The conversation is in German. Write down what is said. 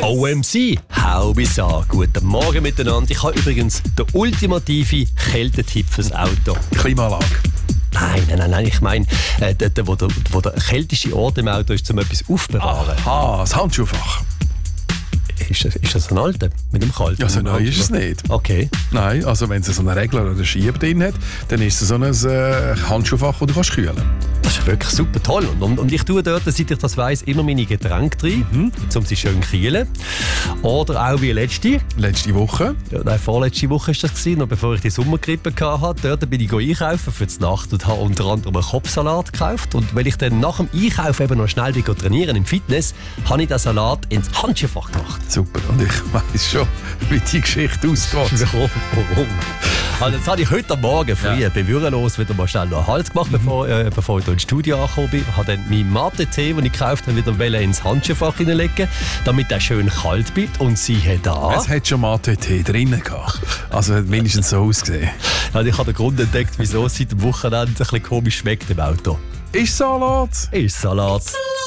OMC, Haubisa. Guten Morgen miteinander. Ich habe übrigens den ultimativen Kältetipp fürs Auto. Klimaanlage. Nein. Ich meine, dort, wo der kälteste Ort im Auto ist, um etwas aufzubewahren. Aha, das Handschuhfach. Ist das ein alter mit dem kalten? Ja, so neu ist es nicht. Okay. Nein, also wenn es so einen Regler oder einen Schieber drin hat, dann ist es so ein Handschuhfach, das du kühlen kannst. Das ist wirklich super toll. Und ich tue dort, seit ich das weiss, immer meine Getränke rein, um sie schön zu kühlen. Oder auch wie letzte Woche. Ja, nein, vorletzte Woche war das, noch bevor ich die Sommergrippe hatte. Dort bin ich einkaufen für die Nacht und habe unter anderem einen Kopfsalat gekauft. Und weil ich dann nach dem Einkaufen eben noch schnell trainieren im Fitness, habe ich den Salat ins Handschuhfach gemacht. Super, und ich weiss schon, wie die Geschichte ausgeht. Warum? Also jetzt habe ich heute Morgen früh bewürrenlos wieder mal schnell noch einen Hals gemacht, bevor ich hier ins Studio angekommen bin. Ich habe dann meinen Mate-Tee, den ich gekauft habe, wieder ins Handschuhfach hineinlegen, damit er schön kalt bleibt. Und siehe da. Es hat schon Mate-Tee drinnen gehabt. Also hat mindestens so ausgesehen. Also ich habe den Grund entdeckt, wieso es seit dem Wochenende ein bisschen komisch schmeckt im Auto. Ist Salat? Ist Salat.